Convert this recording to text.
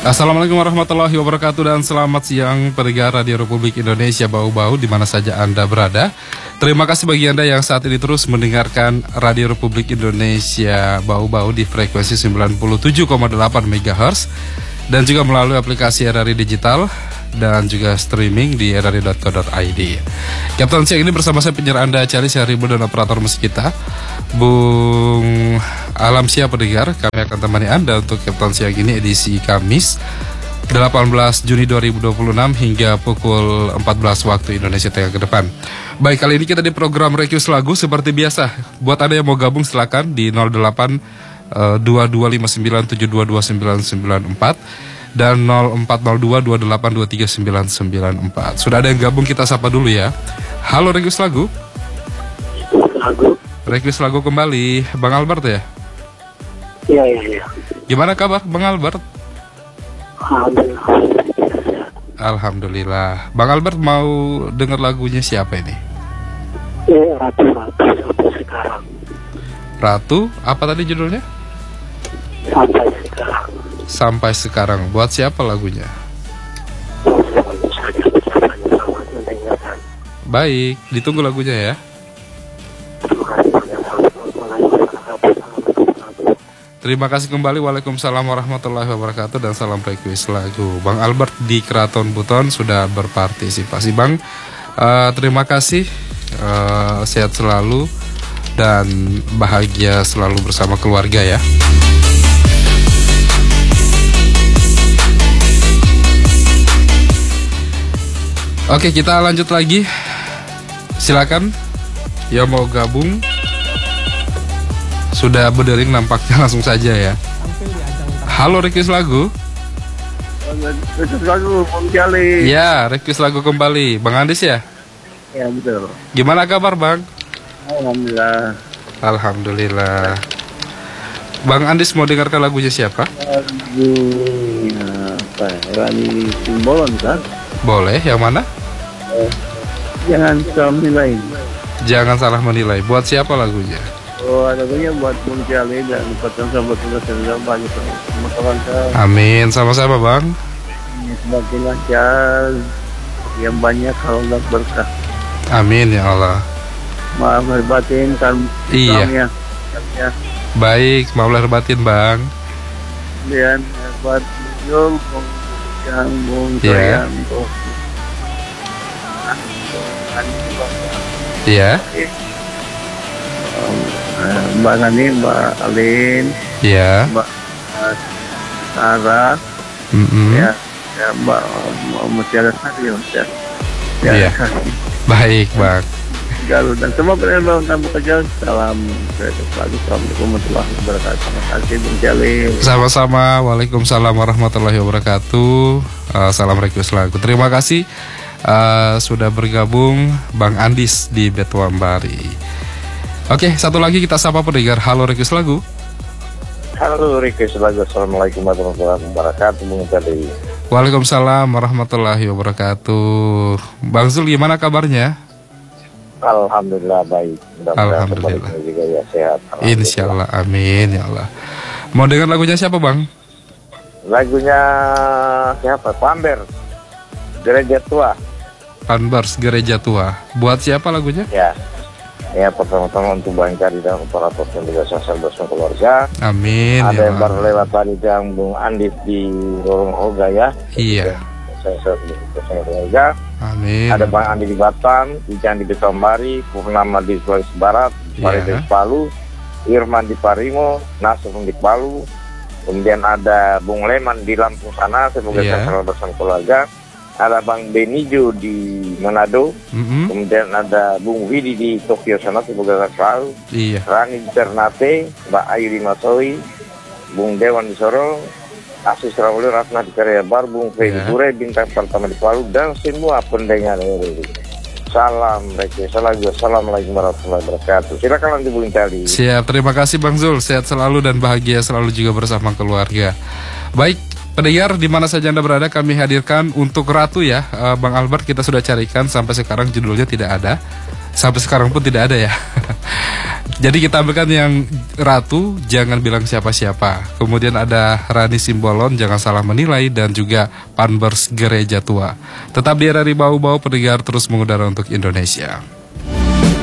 Assalamualaikum warahmatullahi wabarakatuh dan selamat siang pendengar Radio Republik Indonesia Bau-Bau di mana saja Anda berada. Terima kasih bagi Anda yang saat ini terus mendengarkan Radio Republik Indonesia Bau-Bau di frekuensi 97,8 MHz dan juga melalui aplikasi RRI Digital dan juga streaming di rri.co.id. Kapten siang ini bersama saya penyiar Anda Charlie Syahribu dan operator musik kita Bung Alam Siap pendengar. Kami akan temani Anda untuk Kapten siang ini edisi Kamis 18 Juni 2026 hingga pukul 14 waktu Indonesia Tengah ke depan. Baik, kali ini kita di program Request Lagu seperti biasa. Buat Anda yang mau gabung silakan di 08 2259722994 dan 040228239994. Sudah ada yang gabung, kita sapa dulu ya. Halo Request Lagu. Request Lagu kembali, Bang Albert ya? Iya. Gimana kabar Bang Albert? Alhamdulillah. Alhamdulillah. Bang Albert mau dengar lagunya siapa ini? Ratu sampai sekarang. Ratu, apa tadi judulnya? Sampai sekarang. Sampai sekarang. Buat siapa lagunya? Baik, ditunggu lagunya ya. Terima kasih kembali. Waalaikumsalam warahmatullahi wabarakatuh dan salam request lagu. Bang Albert di Keraton Buton sudah berpartisipasi. Bang, terima kasih. Sehat selalu dan bahagia selalu bersama keluarga ya. Oke, kita lanjut lagi. Silakan yang mau gabung. Sudah berdering nampaknya, langsung saja ya. Halo, request lagu. Request lagu kembali. Ya, request lagu kembali. Bang Andis ya? Ya, betul. Gimana kabar Bang? Alhamdulillah. Alhamdulillah. Bang Andis mau dengarkan lagunya siapa? Lagunya apa? Rani Simbolon kan? Boleh, yang mana? Jangan salah menilai. Jangan salah menilai. Buat siapa lagunya? Oh, lagunya buat Bung Jali dan buatan sahabat-sahabat yang banyak sama kawan. Amin, sama-sama Bang. Semakin lancar, yang banyak kalau nggak berkah. Amin ya Allah. Maaf lahir batin kan. Iya. Baik, maaf lahir batin Bang. Dan buat Yul, Bung Iya. Soyanto. Iya. Mbak Nani, Mbak Alin, Iya. Mbak Sarah, ya Mbak Mutiara Sari, ya. Iya. Baik Bang. Galuh dan semua pendengar tamu kerja. Salam Assalamualaikum warahmatullahi wabarakatuh. Terima kasih Bung Jali. Sama-sama. Waalaikumsalam warahmatullahi wabarakatuh. Salam request lagu. Terima kasih sudah bergabung Bang Andis di Betuambari. Oke, satu lagi kita sapa pendengar. Halo request lagu. Halo request lagu. Assalamualaikum warahmatullahi wabarakatuh Bung Jali. Waalaikumsalam warahmatullahi wabarakatuh. Bang Zul, gimana kabarnya? Alhamdulillah baik. Alhamdulillah. Juga ya sehat. Insyaallah, amin ya Allah. Mau dengar lagunya siapa Bang? Lagunya siapa? Pamber. Gereja Tua. Panbers Gereja Tua. Buat siapa lagunya? Ya pertama-tama untuk Bang Kari dan operator yang juga sosial bersama keluarga. Amin. Ada ya yang Allah. baru lewat tadi yang Bung Andis di Lorong Hoga ya. Iya. Saya bersama keluarga. Amin. Ada Bang Andi di Batam, Ijan di Betuambari, Purnama di Sulawesi Barat, Farid di Palu, Irman di Parimo, Nasr di Palu. Kemudian ada Bung Leman di Lampung sana, semoga selalu bersama keluarga. Ada Bang Benijo di Manado, kemudian ada Bung Widi di Tokyo sana, semoga selalu. Iya. Rani di Ternate, Mbak Ayu di Masawi, Bung Dewan di Sorong, Asis Rawuli Ratna di Karya Bar, Bung Freddy Ture, Bintang pertama di Palu, dan semua pendengar ini. Salam request lagu. Assalamualaikum warahmatullahi wabarakatuh. Silakan nanti Bung Cali. Siap, terima kasih Bang Zul. Sehat selalu dan bahagia selalu juga bersama keluarga. Baik, pendengar di mana saja Anda berada, kami hadirkan untuk Ratu ya. Bang Albert kita sudah carikan, sampai sekarang judulnya tidak ada. Sampai sekarang pun tidak ada ya. Jadi kita ambilkan yang Ratu, jangan bilang siapa-siapa. Kemudian ada Rani Simbolon, jangan salah menilai, dan juga Panbers Gereja Tua. Tetap di RRI Bau-Bau, pendengar terus mengudara untuk Indonesia.